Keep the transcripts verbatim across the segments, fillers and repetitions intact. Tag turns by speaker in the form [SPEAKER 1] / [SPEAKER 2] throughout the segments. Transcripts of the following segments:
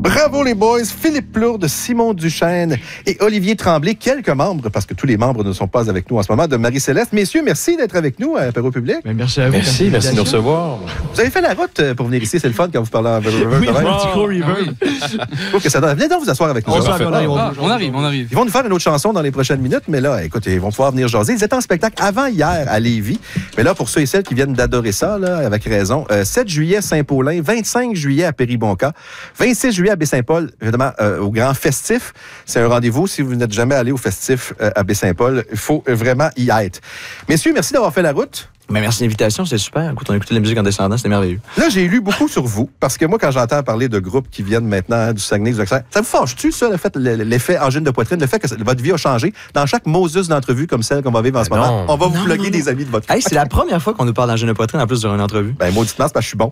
[SPEAKER 1] Bravo les boys, Philippe Plourde, Simon Duchesne et Olivier Tremblay, quelques membres, parce que tous les membres ne sont pas avec nous en ce moment, de Marie-Céleste. Messieurs, merci d'être avec nous à Apéro Public.
[SPEAKER 2] Mais merci à vous.
[SPEAKER 3] Merci, merci de nous recevoir.
[SPEAKER 1] Vous avez fait la route pour venir ici, c'est le fun quand vous parlez en River.
[SPEAKER 2] Oui, oh, River.
[SPEAKER 1] Je trouve que ça donne. Venez donc vous asseoir avec nous.
[SPEAKER 2] On,
[SPEAKER 1] on,
[SPEAKER 2] arrive, on, arrive,
[SPEAKER 4] ah, on arrive, on arrive.
[SPEAKER 1] Ils vont nous faire une autre chanson dans les prochaines minutes, mais là, écoutez, ils vont pouvoir venir jaser. Ils étaient en spectacle avant hier à Lévis, mais là, pour ceux et celles qui viennent d'adorer ça, là, avec raison, euh, sept juillet Saint-Paulin, vingt-cinq juillet à Péribonka, vingt-six juillet à Baie-Saint-Paul, évidemment, euh, au Grand Festif. C'est un rendez-vous. Si vous n'êtes jamais allé au Festif euh, à Baie-Saint-Paul, il faut vraiment y être. Messieurs, merci d'avoir fait la route.
[SPEAKER 2] Mais merci de l'invitation, c'était super. Écoute, on a écouté de la musique en descendant, c'était merveilleux.
[SPEAKER 1] Là, j'ai lu beaucoup sur vous, parce que moi, quand j'entends parler de groupes qui viennent maintenant hein, du Saguenay, du Lac-Saint, ça vous fâche-tu, ça, le fait, l'effet angine de poitrine, le fait que votre vie a changé? Dans chaque Moses d'entrevue comme celle qu'on va vivre en ce
[SPEAKER 3] non.
[SPEAKER 1] moment, on va vous
[SPEAKER 2] non,
[SPEAKER 1] plugger
[SPEAKER 2] non,
[SPEAKER 1] des
[SPEAKER 2] non.
[SPEAKER 1] amis de votre
[SPEAKER 2] Hey, c'est la première fois qu'on nous parle d'angine de poitrine en plus durant une entrevue.
[SPEAKER 1] Ben, mauditement, c'est parce que je suis bon.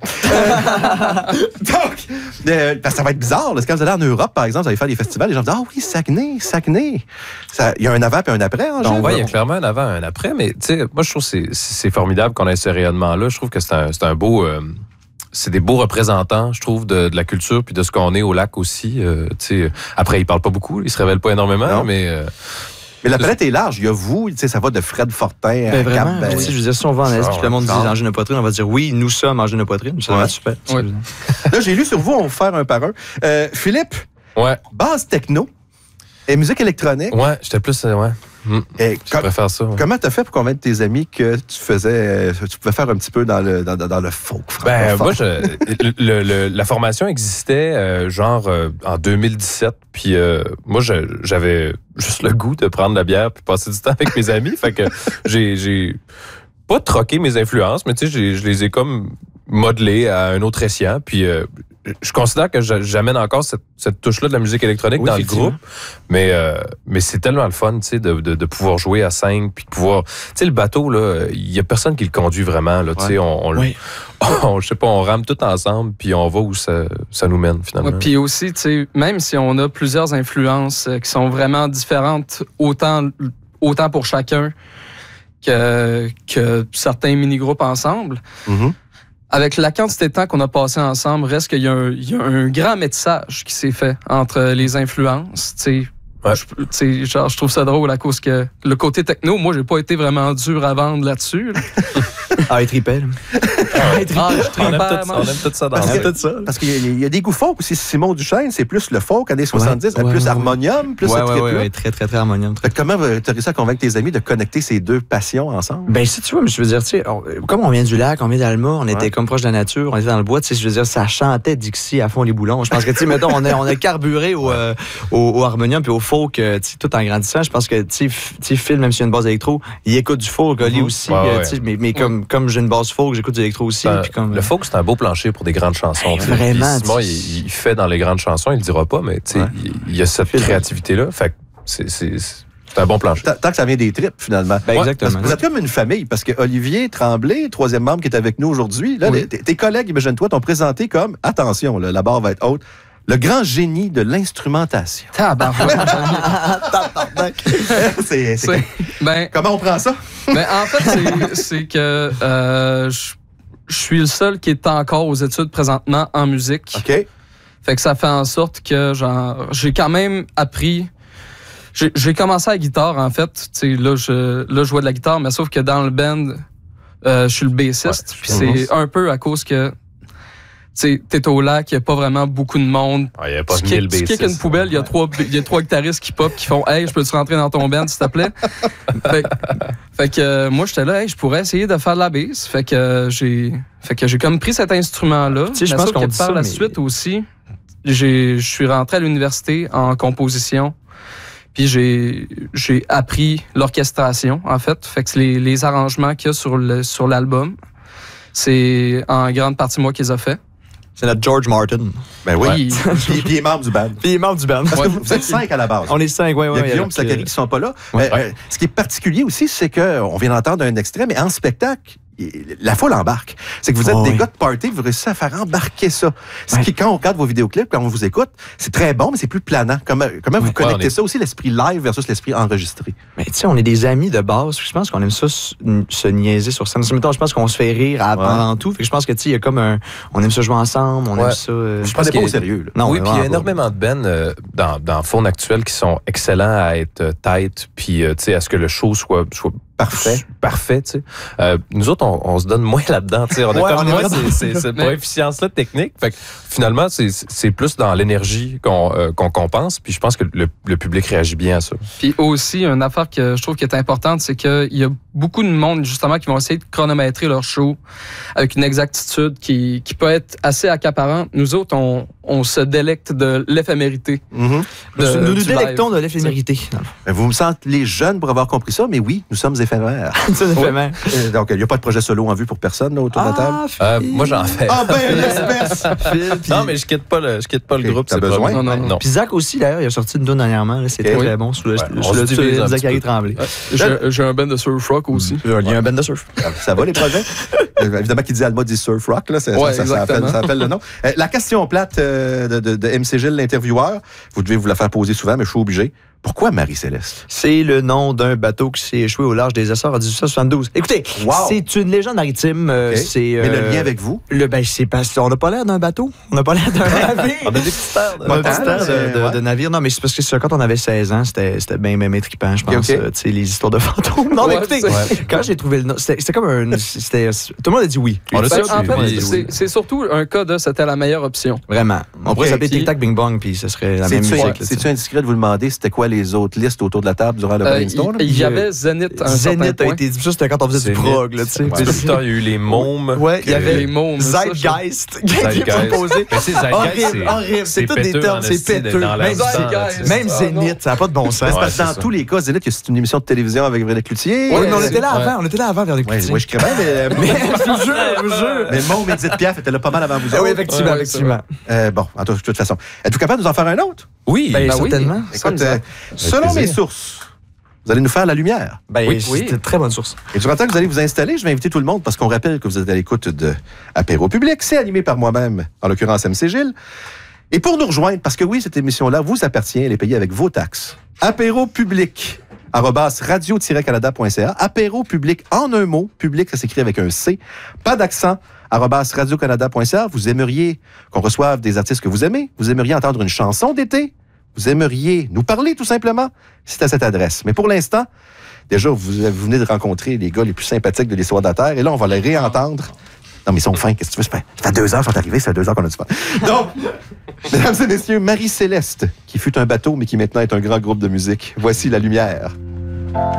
[SPEAKER 1] Donc, euh, parce que ça va être bizarre. Là, quand vous allez en Europe, par exemple, vous allez faire des festivals, les gens disent « Ah oui, Saguenay, Saguenay. » Il y a un avant et un après, en
[SPEAKER 3] Oui, il y a clairement un avant et un après, mais tu sais, moi, je trouve que c'est, c'est formidable qu'on ait ce rayonnement-là. Je trouve que c'est un, c'est un beau... Euh, c'est des beaux représentants, je trouve, de, de la culture puis de ce qu'on est au lac aussi. Euh, tu sais, après, ils parlent pas beaucoup, ils se révèlent pas énormément,
[SPEAKER 1] non.
[SPEAKER 3] mais... Euh,
[SPEAKER 1] Mais la palette est large. Il y a vous, tu sais, ça va de Fred Fortin à
[SPEAKER 2] Ben vraiment,
[SPEAKER 1] Cap. Ben,
[SPEAKER 2] je veux dire, si on va en Asie,
[SPEAKER 1] ça,
[SPEAKER 2] puis le monde dit
[SPEAKER 1] ça.
[SPEAKER 2] angine de poitrine, on va dire oui, nous sommes angine de poitrine. Ça
[SPEAKER 1] Ouais.
[SPEAKER 2] va être super.
[SPEAKER 4] Ouais.
[SPEAKER 1] Là, j'ai lu sur vous, on va faire un par un. Euh, Philippe,
[SPEAKER 3] ouais,
[SPEAKER 1] base techno et musique électronique.
[SPEAKER 3] ouais, j'étais plus... Euh, ouais. Hum,
[SPEAKER 1] Et
[SPEAKER 3] je
[SPEAKER 1] com-
[SPEAKER 3] préfère ça. Ouais.
[SPEAKER 1] Comment t'as fait pour convaincre tes amis que tu faisais, euh, tu pouvais faire un petit peu dans le, dans, dans le folk
[SPEAKER 3] Ben,
[SPEAKER 1] francophone?
[SPEAKER 3] moi, je, le, le, la formation existait euh, genre euh, en deux mille dix-sept, puis euh, moi, je, j'avais juste le goût de prendre la bière puis passer du temps avec mes amis, fait que j'ai, j'ai pas troqué mes influences, mais tu sais, j'ai- je les ai comme modelées à un autre escient, puis euh, je considère que j'a- j'amène encore cette, cette touche-là de la musique électronique
[SPEAKER 2] Oui,
[SPEAKER 3] dans le
[SPEAKER 2] effectivement.
[SPEAKER 3] groupe, mais, euh, mais c'est tellement le fun, tu sais, de, de, de pouvoir jouer à cinq, puis de pouvoir... Tu sais, le bateau, là, il y a personne qui le conduit vraiment, là, tu sais,
[SPEAKER 1] Ouais.
[SPEAKER 3] on, on, le-
[SPEAKER 2] Oui.
[SPEAKER 3] on, je sais pas, on rame tout ensemble, puis on va où ça, ça nous mène, finalement.
[SPEAKER 4] Ouais, puis aussi, tu sais, même si on a plusieurs influences euh, qui sont vraiment différentes, autant, autant pour chacun que, que certains mini-groupes ensemble,
[SPEAKER 1] Mhm.
[SPEAKER 4] avec la quantité de temps qu'on a passé ensemble, reste qu'il y a un, il y a un grand métissage qui s'est fait entre les influences, tu sais.
[SPEAKER 3] Ouais.
[SPEAKER 4] Je, tu sais, genre, je trouve ça drôle à cause que le côté techno, moi, j'ai pas été vraiment dur à vendre là-dessus. là.
[SPEAKER 2] Ah, il tripait, là.
[SPEAKER 4] Ah, je
[SPEAKER 3] on, aime
[SPEAKER 4] tripais,
[SPEAKER 3] tout,
[SPEAKER 4] man.
[SPEAKER 3] on aime tout ça dans
[SPEAKER 1] Parce
[SPEAKER 3] la
[SPEAKER 1] que-
[SPEAKER 3] tête.
[SPEAKER 2] ça.
[SPEAKER 1] Parce qu'il y, a- il y a des goûts folk aussi. Simon Duchesne, c'est plus le folk, années soixante-dix,
[SPEAKER 2] Ouais,
[SPEAKER 1] plus
[SPEAKER 2] ouais,
[SPEAKER 1] harmonium, plus
[SPEAKER 2] Ouais,
[SPEAKER 1] ce
[SPEAKER 2] ouais,
[SPEAKER 1] trip-là.
[SPEAKER 2] ouais, ouais, très, très, très harmonium. très-
[SPEAKER 1] Fait que comment tu as réussi à convaincre tes amis de connecter ces deux passions ensemble?
[SPEAKER 2] Ben, si tu vois, mais je veux dire, tu sais, on- comme on vient du lac, on vient d'Alma, on était
[SPEAKER 1] Ouais.
[SPEAKER 2] comme proche de la nature, on était dans le bois, tu sais, je veux dire, ça chantait Dixie à fond les boulons. Je pense que, tu sais, mettons, on a, on a carburé au, euh, au, au harmonium puis au folk, euh, tu sais, tout en grandissant. Je pense que, tu sais, f- tu sais, Phil, même s'il y a une base électro, il écoute du folk, Oli
[SPEAKER 1] Mhm.
[SPEAKER 2] aussi,
[SPEAKER 3] Ouais,
[SPEAKER 2] euh,
[SPEAKER 3] ouais.
[SPEAKER 2] tu sais, mais, mais comme, comme j'ai une base folk, j'écoute du électro aussi.
[SPEAKER 3] Ben,
[SPEAKER 2] puis comme,
[SPEAKER 3] le folk, c'est un beau plancher pour des grandes chansons.
[SPEAKER 2] Hey,
[SPEAKER 3] tu sais.
[SPEAKER 2] vraiment,
[SPEAKER 3] Puis Simon,
[SPEAKER 2] tu-
[SPEAKER 3] il, il fait dans les grandes chansons, il le dira pas, mais tu sais,
[SPEAKER 1] Ouais.
[SPEAKER 3] il, il y a cette créativité-là. Fait que c'est, c'est, c'est un bon plancher.
[SPEAKER 1] Tant tant que ça vient des tripes, finalement.
[SPEAKER 2] Ben,
[SPEAKER 1] Ouais,
[SPEAKER 2] exactement.
[SPEAKER 1] parce que vous êtes comme une famille, parce que Olivier Tremblay, troisième membre qui est avec nous aujourd'hui, là,
[SPEAKER 2] Oui.
[SPEAKER 1] les- tes, tes collègues, imagine-toi, t'ont présenté comme, attention, là, la barre va être haute, le grand génie de l'instrumentation.
[SPEAKER 4] Tabarouette.
[SPEAKER 1] c'est, c'est-
[SPEAKER 4] C'est- ben,
[SPEAKER 1] Comment on prend ça?
[SPEAKER 4] ben, en fait, c'est- c'est que euh, je je suis le seul qui est encore aux études présentement en musique.
[SPEAKER 1] OK.
[SPEAKER 4] Fait que ça fait en sorte que genre j'ai quand même appris. J'ai j'ai commencé à la guitare, en fait. Tu sais, là, je, là, je jouais de la guitare, mais sauf que dans le band, euh, je suis le bassiste.
[SPEAKER 3] Ouais,
[SPEAKER 4] Puis
[SPEAKER 3] je
[SPEAKER 4] c'est
[SPEAKER 3] comprends.
[SPEAKER 4] un peu à cause que tu sais, t'es au lac, il n'y a pas vraiment beaucoup de monde.
[SPEAKER 3] Ah, il n'y a pas
[SPEAKER 4] Tu
[SPEAKER 3] mille
[SPEAKER 4] kicks tu kicks une poubelle, il y a trois il y a trois guitaristes qui pop, qui font « Hey, je peux-tu rentrer dans ton band, s'il te plaît? » Fait, que- fait que euh, moi, j'étais là, hey, je pourrais essayer de faire de la bass. Fait que euh, j'ai fait que j'ai comme pris cet instrument-là.
[SPEAKER 2] Tu sais, je
[SPEAKER 4] Mais
[SPEAKER 2] pense
[SPEAKER 4] sauf
[SPEAKER 2] qu'on
[SPEAKER 4] que
[SPEAKER 2] dit
[SPEAKER 4] par
[SPEAKER 2] ça,
[SPEAKER 4] la
[SPEAKER 2] mais-
[SPEAKER 4] suite aussi, j'ai je suis rentré à l'université en composition. Puis j'ai j'ai appris l'orchestration, en fait. Fait que les, les arrangements qu'il y a sur le sur l'album, c'est en grande partie moi qui les ai fait.
[SPEAKER 2] C'est notre George Martin.
[SPEAKER 1] Ben oui.
[SPEAKER 4] Puis-
[SPEAKER 1] Puis, puis il est membre du band.
[SPEAKER 2] Puis il est membre du band.
[SPEAKER 1] Parce que
[SPEAKER 4] Ouais.
[SPEAKER 1] vous, vous êtes cinq à la base.
[SPEAKER 2] On est cinq, ouais,
[SPEAKER 1] Il y
[SPEAKER 2] ouais.
[SPEAKER 1] a Guillaume et
[SPEAKER 2] avec,
[SPEAKER 1] Zachary
[SPEAKER 2] euh,
[SPEAKER 1] qui sont pas là.
[SPEAKER 2] Ouais.
[SPEAKER 1] Euh, euh, ce qui est particulier aussi, c'est qu'on vient d'entendre un extrait, mais en spectacle, la foule embarque. C'est que vous êtes
[SPEAKER 2] Oh,
[SPEAKER 1] des
[SPEAKER 2] oui.
[SPEAKER 1] gars de party, vous réussissez à faire embarquer ça. Ce
[SPEAKER 2] Ouais.
[SPEAKER 1] qui, quand on regarde vos vidéoclips, quand on vous écoute, c'est très bon, mais c'est plus planant. Comment, comment vous
[SPEAKER 2] Ouais.
[SPEAKER 1] connectez
[SPEAKER 3] Ouais, on est-
[SPEAKER 1] ça aussi, l'esprit live versus l'esprit enregistré?
[SPEAKER 2] Mais tu sais, on est des amis de base. Je pense qu'on aime ça se, se niaiser sur scène. Mettons, je pense qu'on se fait rire avant
[SPEAKER 1] Ouais.
[SPEAKER 2] avant tout. Fait que je pense que tu sais, il y a comme un. On aime ça jouer ensemble, on
[SPEAKER 3] Ouais.
[SPEAKER 2] aime ça. euh,
[SPEAKER 1] Je
[SPEAKER 3] pense
[SPEAKER 1] pense pas
[SPEAKER 3] qu'il y
[SPEAKER 1] au
[SPEAKER 3] a-
[SPEAKER 1] sérieux. Là.
[SPEAKER 2] Non,
[SPEAKER 3] oui, puis il y a
[SPEAKER 2] vraiment pas.
[SPEAKER 3] énormément de bands euh, dans, dans Faune actuelle qui sont excellents à être euh, tight, puis euh, tu sais, à ce que le show soit, soit
[SPEAKER 1] Parfait.
[SPEAKER 3] parfait, tu sais. Euh, nous autres, on, on se donne moins là-dedans, tu sais. On a
[SPEAKER 2] Ouais,
[SPEAKER 3] comme
[SPEAKER 2] on est
[SPEAKER 3] moins
[SPEAKER 2] vraiment-
[SPEAKER 3] ces- ces- cette
[SPEAKER 4] Mais-
[SPEAKER 3] proficience-là technique. Fait que finalement, c'est c'est plus dans l'énergie qu'on euh, qu'on compense, puis je pense que le, le public réagit bien à ça.
[SPEAKER 4] Puis aussi, une affaire que je trouve qui est importante, c'est qu'il y a beaucoup de monde, justement, qui vont essayer de chronométrer leur show avec une exactitude qui, qui peut être assez accaparante. Nous autres, on, on se délecte de l'éphémérité.
[SPEAKER 1] Mhm.
[SPEAKER 4] de-
[SPEAKER 2] nous nous
[SPEAKER 4] du live.
[SPEAKER 2] délectons de l'éphémérité.
[SPEAKER 1] Ben, Vous me sentez jeunes pour avoir compris ça, mais oui, nous sommes éphémères.
[SPEAKER 2] Ça, éphémère.
[SPEAKER 1] Euh, Donc, il n'y a pas de projet solo en vue pour personne là, autour de la table?
[SPEAKER 3] Euh, moi, j'en fais.
[SPEAKER 1] Ah ben, l'espèce!
[SPEAKER 2] Phil, puis-
[SPEAKER 3] Non, mais je quitte pas le, je quitte pas le
[SPEAKER 1] Ok,
[SPEAKER 3] groupe.
[SPEAKER 1] t'as
[SPEAKER 3] c'est pas
[SPEAKER 1] besoin?
[SPEAKER 3] vrai.
[SPEAKER 4] Non, non, non.
[SPEAKER 2] Puis Zach aussi, d'ailleurs, il a sorti une donne dernièrement. là, C'est
[SPEAKER 1] Ok.
[SPEAKER 2] très,
[SPEAKER 1] Oui.
[SPEAKER 2] très bon. Sous le,
[SPEAKER 3] Ouais,
[SPEAKER 2] sous
[SPEAKER 3] on
[SPEAKER 2] le
[SPEAKER 3] se
[SPEAKER 2] dessus
[SPEAKER 3] divise
[SPEAKER 2] de
[SPEAKER 3] un petit
[SPEAKER 2] Zachary
[SPEAKER 3] peu.
[SPEAKER 2] Tremblay.
[SPEAKER 4] J'ai j'ai un band de surf rock aussi.
[SPEAKER 2] Il y a un band de surf.
[SPEAKER 1] Ça va, les projets? Euh, évidemment, qui dit Alma dit surf rock, là, ça,
[SPEAKER 4] Ouais,
[SPEAKER 1] ça, ça, appelle,
[SPEAKER 4] exactement.
[SPEAKER 1] ça appelle le nom. Euh, la question plate euh, de, de, de M C Gilles, l'intervieweur, vous devez vous la faire poser souvent, mais je suis obligé. Pourquoi Marie-Céleste?
[SPEAKER 2] C'est le nom d'un bateau qui s'est échoué au large des Açores en dix-huit cent soixante-douze. Écoutez,
[SPEAKER 1] Wow.
[SPEAKER 2] c'est une légende maritime. euh,
[SPEAKER 1] Ok.
[SPEAKER 2] C'est,
[SPEAKER 1] Mais le
[SPEAKER 2] euh,
[SPEAKER 1] lien avec vous?
[SPEAKER 2] Le, ben, c'est parce qu'on n'a pas l'air d'un bateau. On n'a pas l'air d'un navire.
[SPEAKER 3] On a des petites terres. de-
[SPEAKER 2] On a
[SPEAKER 1] Pas
[SPEAKER 2] un
[SPEAKER 1] tant,
[SPEAKER 2] petit air
[SPEAKER 1] mais
[SPEAKER 2] de, de-
[SPEAKER 1] ouais.
[SPEAKER 2] de navire. Non, mais c'est parce que ça, quand on avait seize ans, c'était, c'était bien, bien trippant, je pense.
[SPEAKER 1] Ok, ok.
[SPEAKER 2] euh, tu sais, les histoires de fantômes. Non, mais
[SPEAKER 4] Ouais,
[SPEAKER 2] écoutez,
[SPEAKER 4] c'est-
[SPEAKER 2] quand j'ai trouvé le nom, c'était, c'était comme un. C'était, tout le monde a dit oui.
[SPEAKER 3] On a
[SPEAKER 4] Ben,
[SPEAKER 3] ça,
[SPEAKER 4] en
[SPEAKER 3] puis-
[SPEAKER 4] fait,
[SPEAKER 3] puis-
[SPEAKER 4] c'est c'est surtout un cas de c'était la meilleure option.
[SPEAKER 2] Vraiment. On pourrait
[SPEAKER 1] Ok.
[SPEAKER 2] s'appeler Tic Tac Bing Bong, puis ce serait la même
[SPEAKER 1] C'est-tu
[SPEAKER 2] musique. là, tu sais.
[SPEAKER 1] c'est-tu indiscret de vous demander c'était quoi les autres listes autour de la table durant le
[SPEAKER 4] Euh,
[SPEAKER 1] brainstorm?
[SPEAKER 4] il il y avait Zénith à un certain
[SPEAKER 2] Zénith a
[SPEAKER 4] point.
[SPEAKER 2] été dit. Ça, c'était quand on faisait du
[SPEAKER 3] Zénith.
[SPEAKER 2] prog, là, tu sais.
[SPEAKER 3] Un petit peu plus tard, il y a eu les mômes.
[SPEAKER 2] Ouais, il y
[SPEAKER 3] que-
[SPEAKER 2] avait
[SPEAKER 4] Les mômes, ça, je-
[SPEAKER 2] Zeitgeist qui a été
[SPEAKER 3] Zeitgeist.
[SPEAKER 2] proposé.
[SPEAKER 3] Mais c'est Zeitgeist,
[SPEAKER 2] Horrible,
[SPEAKER 3] c'est-
[SPEAKER 2] horrible. C'est tous des
[SPEAKER 3] péteux
[SPEAKER 2] termes,
[SPEAKER 3] en
[SPEAKER 2] c'est
[SPEAKER 3] esti
[SPEAKER 2] péteux.
[SPEAKER 3] dans
[SPEAKER 2] Même,
[SPEAKER 3] l'instant,
[SPEAKER 4] Zeitgeist.
[SPEAKER 3] là, tu sais.
[SPEAKER 2] même
[SPEAKER 4] Ah,
[SPEAKER 2] Zénith, ça n'a pas de bon sens.
[SPEAKER 1] C'est
[SPEAKER 3] Ouais,
[SPEAKER 1] parce que dans
[SPEAKER 3] c'est ça.
[SPEAKER 1] tous les cas, Zénith, c'est une émission de télévision avec Véronique Cloutier.
[SPEAKER 2] Oui,
[SPEAKER 4] Ouais,
[SPEAKER 2] mais on
[SPEAKER 4] c'est-
[SPEAKER 2] était là
[SPEAKER 3] ouais.
[SPEAKER 2] avant, on était là avant, Véronique
[SPEAKER 1] Ouais,
[SPEAKER 2] Cloutier.
[SPEAKER 1] moi, je crée bien, mais,
[SPEAKER 2] Mais je vous jure, je vous jure.
[SPEAKER 1] mais Môme Edith Piaf était là pas mal avant vous
[SPEAKER 2] Ah oui,
[SPEAKER 1] autres.
[SPEAKER 2] effectivement,
[SPEAKER 4] Ouais,
[SPEAKER 2] effectivement.
[SPEAKER 1] Euh, bon, en tout- de toute façon. Êtes-vous capable de nous en faire un autre?
[SPEAKER 3] Oui.
[SPEAKER 2] Ben,
[SPEAKER 4] Ben oui.
[SPEAKER 2] certainement.
[SPEAKER 1] Écoute, euh, selon mes
[SPEAKER 3] plaisir.
[SPEAKER 1] sources, vous allez nous faire la lumière.
[SPEAKER 2] Ben,
[SPEAKER 3] Oui,
[SPEAKER 2] c'est
[SPEAKER 4] oui.
[SPEAKER 2] une très bonne source.
[SPEAKER 1] Et durant le temps que vous allez vous installer, je vais inviter tout le monde parce qu'on rappelle que vous êtes à l'écoute de Apéro Public. C'est animé par moi-même, en l'occurrence M C Gilles. Et pour nous rejoindre, parce que oui, cette émission-là vous appartient, elle est payée avec vos taxes. Apéro Public, arobase radio-canada point c a. Apéro Public en un mot. Public, ça s'écrit avec un C. Pas d'accent. arobase radio-canada point c a. Vous aimeriez qu'on reçoive des artistes que vous aimez. Vous aimeriez entendre une chanson d'été. Vous aimeriez nous parler, tout simplement. C'est à cette adresse. Mais pour l'instant, déjà, vous, vous venez de rencontrer les gars les plus sympathiques de l'histoire de la Terre. Et là, on va les réentendre. Non, mais ils sont fins. Qu'est-ce que tu veux? Ça fait, ça fait deux heures qu'ils sont arrivés. Ça fait deux heures qu'on a du fun. Donc, mesdames et messieurs, Marie-Céleste, qui fut un bateau, mais qui maintenant est un grand groupe de musique. Voici la lumière.